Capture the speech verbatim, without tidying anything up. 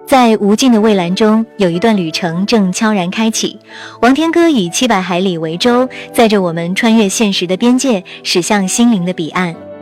在无尽的蔚蓝中，有一段旅程正悄然开启。王天歌以七百海里为舟，载着我们穿越现实的边界，驶向心灵的彼岸。